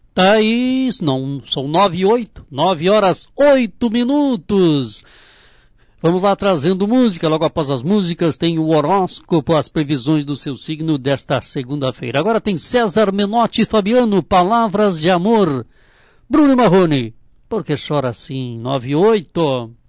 Tá aí, não, são 9h08, 9h08. Vamos lá trazendo música, logo após as músicas tem o horóscopo, as previsões do seu signo desta segunda-feira. Agora tem César Menotti e Fabiano, Palavras de Amor. Bruno Marrone, por que chora assim? 9h08.